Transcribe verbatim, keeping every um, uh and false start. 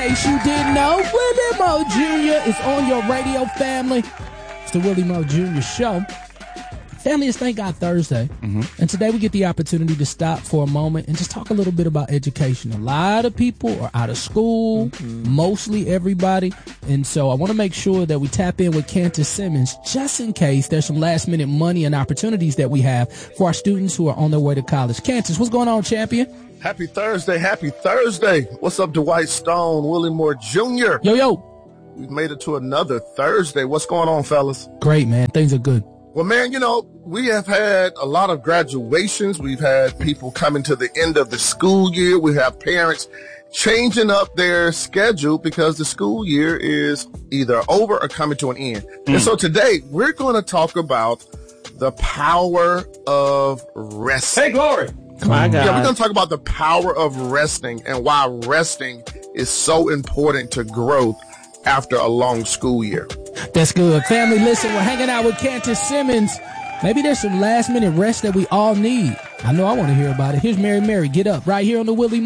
case you didn't know, Willie Moore Junior is on your radio, family. It's the Willie Moore Junior Show. Family, it's Thank God Thursday, mm-hmm. and today we get the opportunity to stop for a moment and just talk a little bit about education. A lot of people are out of school, mm-hmm. mostly everybody, and so I want to make sure that we tap in with Candace Simmons just in case there's some last-minute money and opportunities that we have for our students who are on their way to college. Candace, what's going on, champion? Happy Thursday, happy Thursday. What's up, Dwight Stone, Willie Moore Junior? Yo, yo. We've made it to another Thursday. What's going on, fellas? Great, man. Things are good. Well, man, you know, we have had a lot of graduations. We've had people coming to the end of the school year. We have parents changing up their schedule because the school year is either over or coming to an end. Mm. And so today we're going to talk about the power of resting. Hey, glory. My God. Yeah, we're going to talk about the power of resting and why resting is so important to growth after a long school year. That's good. Family, listen, we're hanging out with Candace Simmons. Maybe there's some last minute rest that we all need. I know I want to hear about it. Here's Mary Mary. Get up right here on the Willie Moore